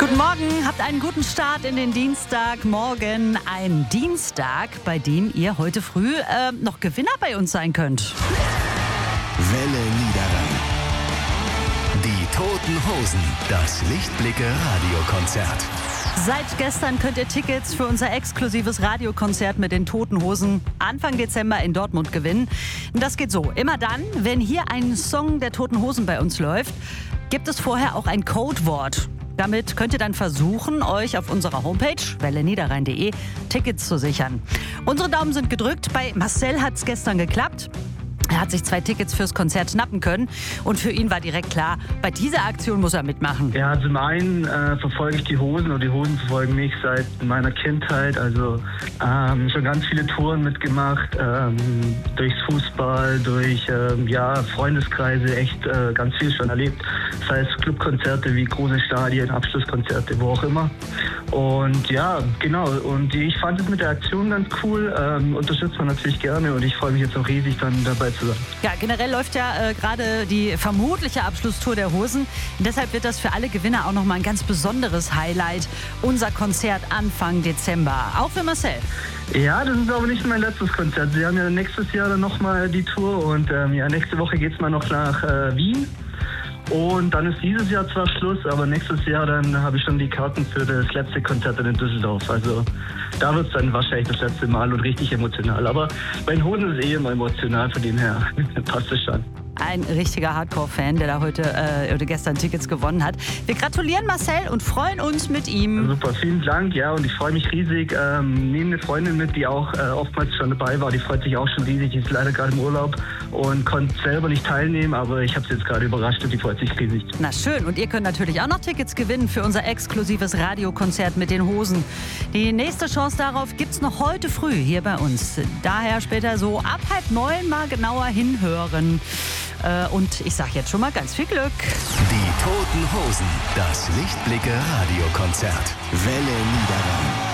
Guten Morgen, habt einen guten Start in den Dienstagmorgen. Ein Dienstag, bei dem ihr heute früh noch Gewinner bei uns sein könnt. Welle Niederrhein. Die Toten Hosen, das Lichtblicke-Radiokonzert. Seit gestern könnt ihr Tickets für unser exklusives Radiokonzert mit den Toten Hosen Anfang Dezember in Dortmund gewinnen. Das geht so, immer dann, wenn hier ein Song der Toten Hosen bei uns läuft, gibt es vorher auch ein Codewort. Damit könnt ihr dann versuchen, euch auf unserer Homepage welleniederrhein.de Tickets zu sichern. Unsere Daumen sind gedrückt. Bei Marcel hat es gestern geklappt. Er hat sich 2 Tickets fürs Konzert schnappen können und für ihn war direkt klar, bei dieser Aktion muss er mitmachen. Ja, zum einen verfolge ich die Hosen und die Hosen verfolgen mich seit meiner Kindheit. Also schon ganz viele Touren mitgemacht, durchs Fußball, durch Freundeskreise, echt ganz viel schon erlebt. Das heißt Clubkonzerte wie große Stadien, Abschlusskonzerte, wo auch immer. Und ja, genau. Und ich fand es mit der Aktion ganz cool. Unterstützt man natürlich gerne und ich freue mich jetzt auch riesig, dann dabei zu sein. Ja, generell läuft ja gerade die vermutliche Abschlusstour der Hosen. Deshalb wird das für alle Gewinner auch nochmal ein ganz besonderes Highlight. Unser Konzert Anfang Dezember. Auch für Marcel. Ja, das ist aber nicht mein letztes Konzert. Sie haben ja nächstes Jahr dann nochmal die Tour und nächste Woche geht es mal noch nach Wien. Und dann ist dieses Jahr zwar Schluss, aber nächstes Jahr dann habe ich schon die Karten für das letzte Konzert in Düsseldorf. Also da wird es dann wahrscheinlich das letzte Mal und richtig emotional. Aber bei den Hosen ist immer emotional, von dem her passt es schon. Ein richtiger Hardcore-Fan, der da heute oder gestern Tickets gewonnen hat. Wir gratulieren Marcel und freuen uns mit ihm. Super, vielen Dank, ja, und ich freue mich riesig. Nehme eine Freundin mit, die auch oftmals schon dabei war, die freut sich auch schon riesig, die ist leider gerade im Urlaub und konnte selber nicht teilnehmen, aber ich habe sie jetzt gerade überrascht und die freut sich riesig. Na schön, und ihr könnt natürlich auch noch Tickets gewinnen für unser exklusives Radiokonzert mit den Hosen. Die nächste Chance darauf gibt's noch heute früh hier bei uns. Daher später so ab 8:30 mal genauer hinhören. Und ich sag jetzt schon mal ganz viel Glück. Die Toten Hosen, das Lichtblicke-Radiokonzert. Welle Niederrhein.